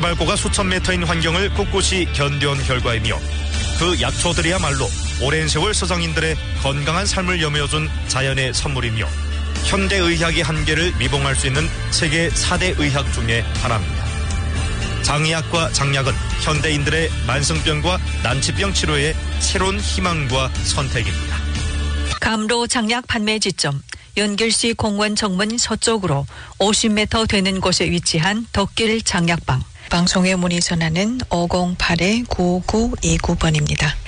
해발고가 수천 미터인 환경을 꿋꿋이 견뎌온 결과이며 그 약초들이야말로 오랜 세월 서장인들의 건강한 삶을 여며준 자연의 선물이며 현대의학의 한계를 미봉할 수 있는 세계 4대 의학 중에 하나입니다. 장의학과 장약은 현대인들의 만성병과 난치병 치료의 새로운 희망과 선택입니다. 감로 장약 판매 지점 연길시 공원 정문 서쪽으로 50m 되는 곳에 위치한 덕길 장약방. 방송에 문의 전화는 508-9929번입니다.